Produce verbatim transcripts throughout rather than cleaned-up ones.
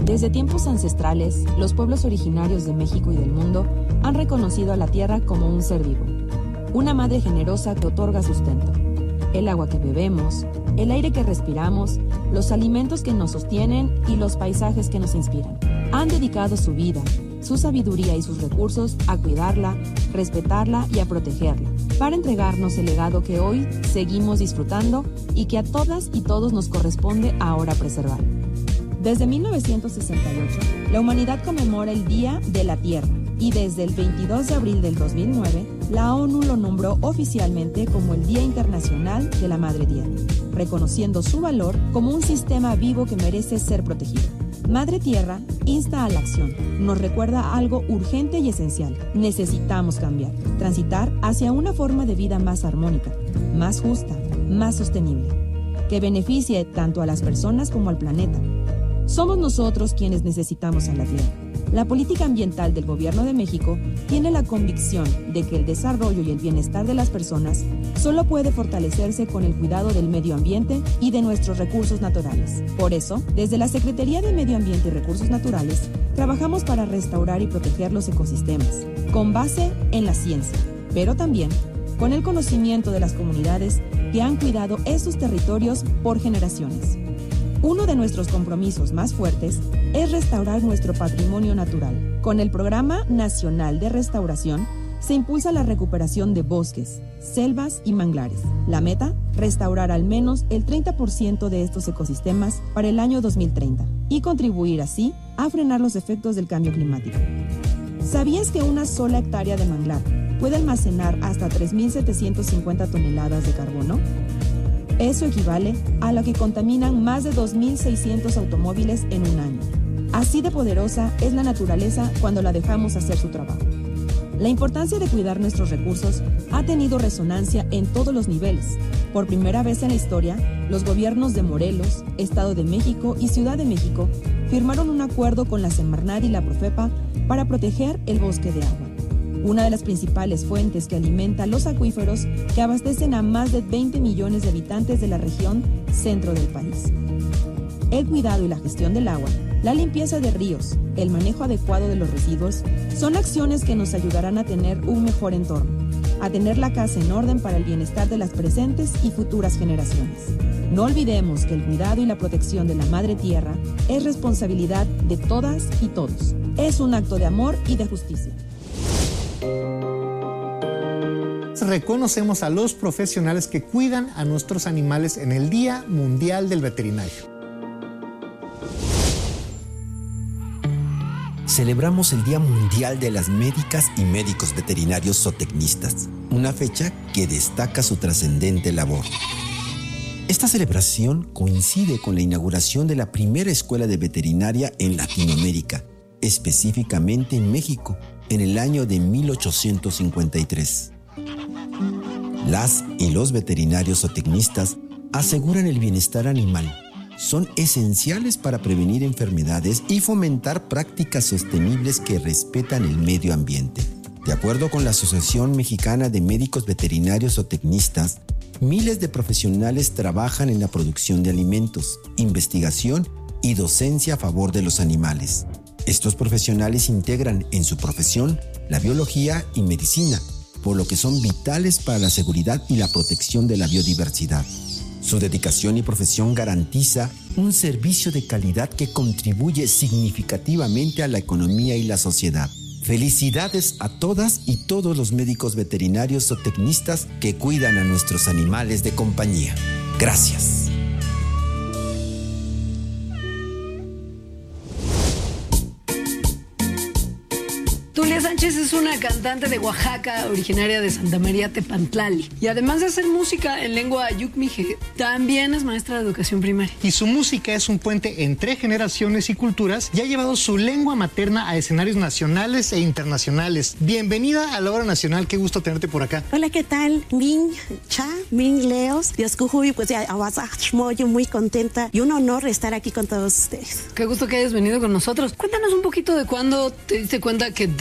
Desde tiempos ancestrales, los pueblos originarios de México y del mundo han reconocido a la tierra como un ser vivo, una madre generosa que otorga sustento. El agua que bebemos, el aire que respiramos, los alimentos que nos sostienen y los paisajes que nos inspiran. Han dedicado su vida, su sabiduría y sus recursos a cuidarla, respetarla y a protegerla, para entregarnos el legado que hoy seguimos disfrutando y que a todas y todos nos corresponde ahora preservar. Desde mil novecientos sesenta y ocho, la humanidad conmemora el Día de la Tierra y desde el veintidós de abril del dos mil nueve, la ONU lo nombró oficialmente como el Día Internacional de la Madre Tierra, reconociendo su valor como un sistema vivo que merece ser protegido. Madre Tierra insta a la acción, nos recuerda algo urgente y esencial. Necesitamos cambiar, transitar hacia una forma de vida más armónica, más justa, más sostenible, que beneficie tanto a las personas como al planeta. Somos nosotros quienes necesitamos a la Tierra. La política ambiental del Gobierno de México tiene la convicción de que el desarrollo y el bienestar de las personas solo puede fortalecerse con el cuidado del medio ambiente y de nuestros recursos naturales. Por eso, desde la Secretaría de Medio Ambiente y Recursos Naturales, trabajamos para restaurar y proteger los ecosistemas, con base en la ciencia, pero también con el conocimiento de las comunidades que han cuidado estos territorios por generaciones. Uno de nuestros compromisos más fuertes es restaurar nuestro patrimonio natural. Con el Programa Nacional de Restauración se impulsa la recuperación de bosques, selvas y manglares. La meta, restaurar al menos el treinta por ciento de estos ecosistemas para el año dos mil treinta y contribuir así a frenar los efectos del cambio climático. ¿Sabías que una sola hectárea de manglar puede almacenar hasta tres mil setecientas cincuenta toneladas de carbono? Eso equivale a lo que contaminan más de dos mil seiscientos automóviles en un año. Así de poderosa es la naturaleza cuando la dejamos hacer su trabajo. La importancia de cuidar nuestros recursos ha tenido resonancia en todos los niveles. Por primera vez en la historia, los gobiernos de Morelos, Estado de México y Ciudad de México firmaron un acuerdo con la Semarnat y la Profepa para proteger el bosque de agua, una de las principales fuentes que alimenta los acuíferos que abastecen a más de veinte millones de habitantes de la región centro del país. El cuidado y la gestión del agua, la limpieza de ríos, el manejo adecuado de los residuos, son acciones que nos ayudarán a tener un mejor entorno, a tener la casa en orden para el bienestar de las presentes y futuras generaciones. No olvidemos que el cuidado y la protección de la Madre Tierra es responsabilidad de todas y todos. Es un acto de amor y de justicia. Reconocemos a los profesionales que cuidan a nuestros animales en el Día Mundial del Veterinario. Celebramos el Día Mundial de las Médicas y Médicos Veterinarios Zootecnistas, una fecha que destaca su trascendente labor. Esta celebración coincide con la inauguración de la primera escuela de veterinaria en Latinoamérica, específicamente en México, en el año de mil ochocientos cincuenta y tres. Las y los veterinarios zootecnistas aseguran el bienestar animal. Son esenciales para prevenir enfermedades y fomentar prácticas sostenibles que respetan el medio ambiente. De acuerdo con la Asociación Mexicana de Médicos Veterinarios Zootecnistas, miles de profesionales trabajan en la producción de alimentos, investigación y docencia a favor de los animales. Estos profesionales integran en su profesión la biología y medicina, por lo que son vitales para la seguridad y la protección de la biodiversidad. Su dedicación y profesión garantiza un servicio de calidad que contribuye significativamente a la economía y la sociedad. Felicidades a todas y todos los médicos veterinarios zootecnistas que cuidan a nuestros animales de compañía. Gracias. Tulia Sánchez es una cantante de Oaxaca, originaria de Santa María Tepantlali. Y además de hacer música en lengua yukmije, también es maestra de educación primaria. Y su música es un puente entre generaciones y culturas y ha llevado su lengua materna a escenarios nacionales e internacionales. Bienvenida a la Hora Nacional, qué gusto tenerte por acá. Hola, ¿qué tal? Min Cha, Min Leos, Dios Cujuy, pues ya muy contenta y un honor estar aquí con todos ustedes. Qué gusto que hayas venido con nosotros. Cuéntanos un poquito de cuándo te diste cuenta que tenías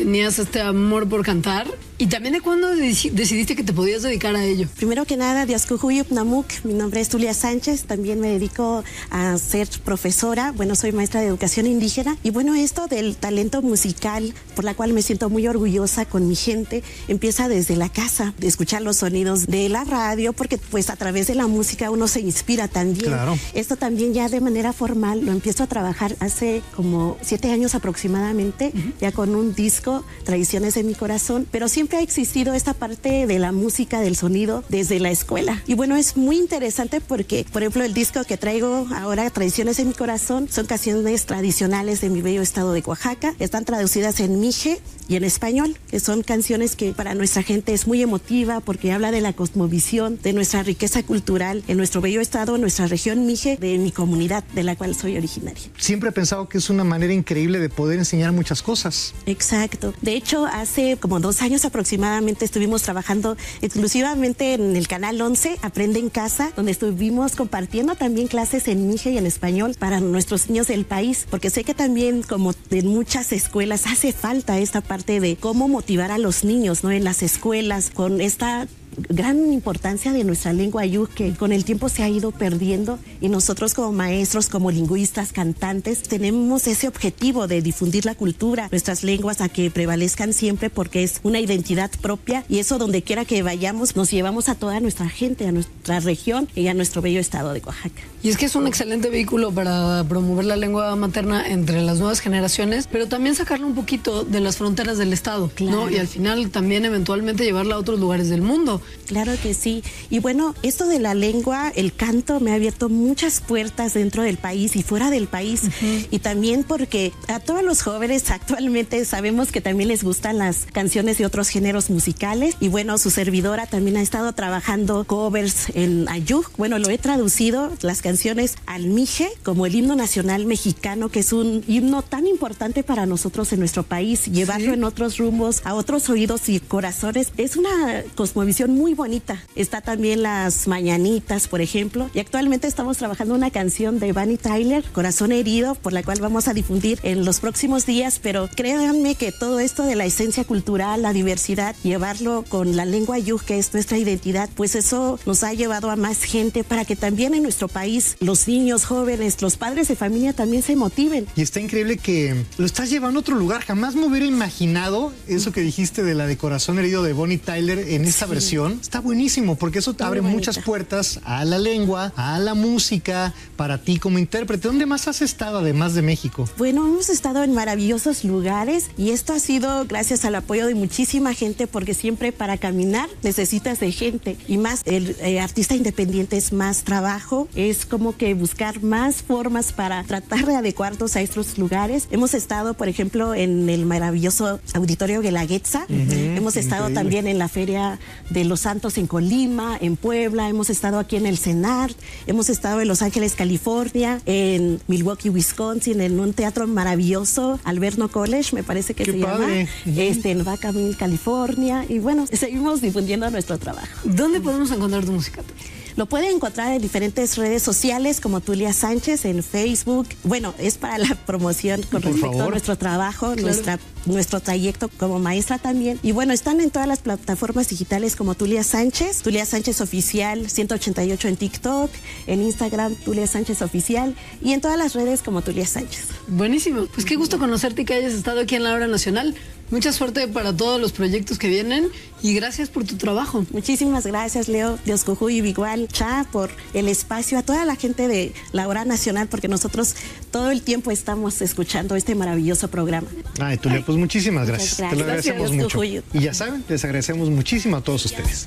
este amor por cantar? Y también de cuándo decidiste que te podías dedicar a ello. Primero que nada, Diascujuyup Namuk, mi nombre es Tulia Sánchez, también me dedico a ser profesora, bueno, soy maestra de educación indígena y bueno, esto del talento musical, por la cual me siento muy orgullosa con mi gente, empieza desde la casa, de escuchar los sonidos de la radio, porque pues a través de la música uno se inspira también. Claro. Esto también ya de manera formal lo empiezo a trabajar hace como siete años aproximadamente, uh-huh. ya con un disco, Tradiciones de mi Corazón, pero siempre ha existido esta parte de la música, del sonido, desde la escuela. Y bueno, es muy interesante porque, por ejemplo, el disco que traigo ahora, Tradiciones de mi Corazón, son canciones tradicionales de mi bello estado de Oaxaca, están traducidas en mije y en español, que son canciones que para nuestra gente es muy emotiva porque habla de la cosmovisión, de nuestra riqueza cultural en nuestro bello estado, en nuestra región mije, de mi comunidad de la cual soy originaria. Siempre he pensado que es una manera increíble de poder enseñar muchas cosas. Exacto. De hecho, hace como dos años aproximadamente estuvimos trabajando exclusivamente en el Canal once, Aprende en Casa, donde estuvimos compartiendo también clases en mije y en español para nuestros niños del país, porque sé que también, como en muchas escuelas, hace falta esta parte de cómo motivar a los niños, ¿no? En las escuelas, con esta gran importancia de nuestra lengua ayuk, que con el tiempo se ha ido perdiendo, y nosotros como maestros, como lingüistas, cantantes, tenemos ese objetivo de difundir la cultura, nuestras lenguas, a que prevalezcan siempre, porque es una identidad propia, y eso donde quiera que vayamos nos llevamos a toda nuestra gente, a nuestra región y a nuestro bello estado de Oaxaca. Y es que es un excelente vehículo para promover la lengua materna entre las nuevas generaciones, pero también sacarla un poquito de las fronteras del estado, claro, ¿no? Y al final también eventualmente llevarla a otros lugares del mundo. Claro que sí. Y bueno, esto de la lengua, el canto me ha abierto muchas puertas dentro del país y fuera del país. Uh-huh. Y también porque a todos los jóvenes actualmente sabemos que también les gustan las canciones de otros géneros musicales. Y bueno, su servidora también ha estado trabajando covers en ayuk. Bueno, lo he traducido, las canciones al mije, como el himno nacional mexicano, que es un himno tan importante para nosotros en nuestro país. Llevarlo ¿Sí? en otros rumbos, a otros oídos y corazones, es una cosmovisión muy bonita. Está también las mañanitas, por ejemplo, y actualmente estamos trabajando una canción de Bonnie Tyler, Corazón Herido, por la cual vamos a difundir en los próximos días, pero créanme que todo esto de la esencia cultural, la diversidad, llevarlo con la lengua ayuk, que es nuestra identidad, pues eso nos ha llevado a más gente para que también en nuestro país los niños, jóvenes, los padres de familia también se motiven. Y está increíble que lo estás llevando a otro lugar. Jamás me hubiera imaginado eso que dijiste de la de Corazón Herido de Bonnie Tyler en esta sí. versión. Está buenísimo, porque eso te abre muchas puertas a la lengua, a la música, para ti como intérprete. ¿Dónde más has estado además de México? Bueno, hemos estado en maravillosos lugares y esto ha sido gracias al apoyo de muchísima gente, porque siempre para caminar necesitas de gente, y más el eh, artista independiente es más trabajo, es como que buscar más formas para tratar de adecuarnos a estos lugares. Hemos estado, por ejemplo, en el maravilloso Auditorio Guelaguetza, uh-huh, hemos estado increíble. También en la Feria de los Santos en Colima, en Puebla, hemos estado aquí en el CENART, hemos estado en Los Ángeles, California, en Milwaukee, Wisconsin, en un teatro maravilloso, Alverno College, me parece que Qué se padre. llama, este, en Vacaville, California, y bueno, seguimos difundiendo nuestro trabajo. ¿Dónde podemos encontrar tu música? Lo pueden encontrar en diferentes redes sociales como Tulia Sánchez en Facebook. Bueno, es para la promoción con Por respecto favor. a nuestro trabajo, Claro. nuestra, nuestro trayecto como maestra también. Y bueno, están en todas las plataformas digitales como Tulia Sánchez, Tulia Sánchez Oficial ciento ochenta y ocho en TikTok, en Instagram Tulia Sánchez Oficial y en todas las redes como Tulia Sánchez. Buenísimo. Pues qué gusto conocerte y que hayas estado aquí en la Hora Nacional. Mucha suerte para todos los proyectos que vienen y gracias por tu trabajo. Muchísimas gracias, Leo, Dioscujuy y Bigual Cha, por el espacio, a toda la gente de la Hora Nacional, porque nosotros todo el tiempo estamos escuchando este maravilloso programa. Ay, Tulia, pues muchísimas gracias. gracias. Te lo agradecemos Gracias, mucho. Cucuyo. Y ya saben, les agradecemos muchísimo a todos ustedes.